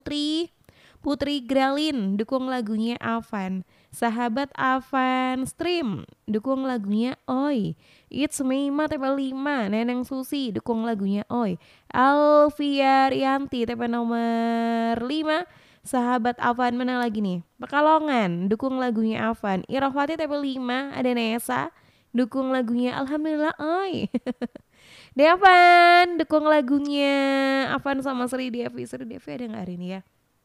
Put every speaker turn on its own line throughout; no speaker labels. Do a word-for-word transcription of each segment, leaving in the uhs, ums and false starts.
Putri Putri Gralin dukung lagunya Avan. Sahabat Avan Stream dukung lagunya Oi. It's Meima T P lima. Neneng Susi dukung lagunya Oi. Alfia Rianti T P nomor lima. Sahabat Avan mana lagi nih? Pekalongan dukung lagunya Avan. Irofati T P lima. Ada Nesa dukung lagunya Alhamdulillah Oi. Devan dukung lagunya Avan sama Sri Devi. Sri Devi ada gak hari ini ya?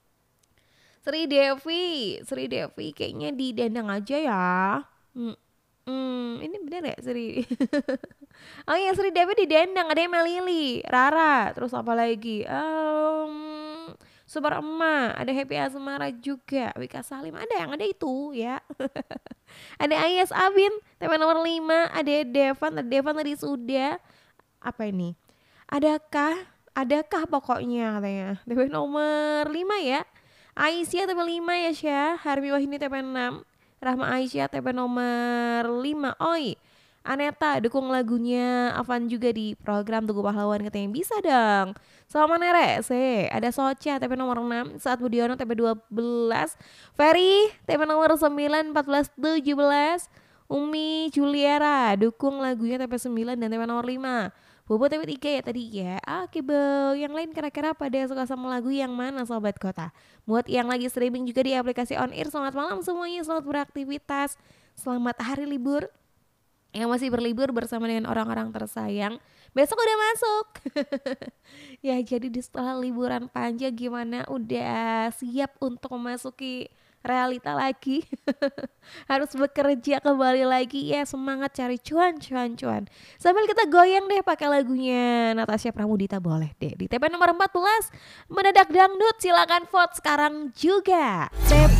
Sri Devi Sri Devi kayaknya di Dendang aja ya. hmm, hmm, Ini bener gak Sri? Oh iya, Sri Devi di Dendang. Ada Melili, Rara, terus apa lagi? Um, Super Emak, ada Happy Asmara juga, Wika Salim, ada yang ada itu ya. Ada Ayas Abin, T P nomor lima. Ada Devan, ada Devan tadi sudah. Apa ini? Adakah? Adakah pokoknya katanya. T P nomor lima ya. Aisyah T P lima ya Syah. Harmi Wahini T P enam. Rahma Aisyah T P nomor lima. Oi. Aneta dukung lagunya Avan juga di program Tugu Pahlawan, katanya bisa dong. Sama Nerese. Ada Socha T P nomor enam. Saat Budiono T P dua belas. Ferry T P nomor sembilan, empat belas, tujuh belas. Umi Juliera dukung lagunya T P sembilan dan T P nomor lima. Bobo T P tiga ya tadi ya. Oke Bo, yang lain kira-kira pada suka sama lagu yang mana Sobat Kota? Buat yang lagi streaming juga di aplikasi On Air, selamat malam semuanya, selamat beraktivitas, selamat hari libur. Yang masih berlibur bersama dengan orang-orang tersayang, besok udah masuk. Ya jadi di setelah liburan panjang gimana, udah siap untuk memasuki realita lagi. Harus bekerja kembali lagi ya, semangat cari cuan cuan cuan. Sambil kita goyang deh pakai lagunya Natasha Pramudita, boleh deh di T P nomor empat belas. Mendadak Dangdut, silakan vote sekarang juga.